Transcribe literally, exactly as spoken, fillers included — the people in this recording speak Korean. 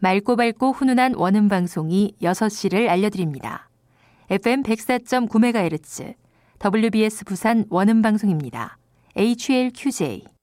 맑고 밝고 훈훈한 원음 방송이 여섯 시를 알려드립니다. 에프엠 백사 점 구 메가헤르츠 더블유비에스 부산 원음 방송입니다. 에이치엘큐제이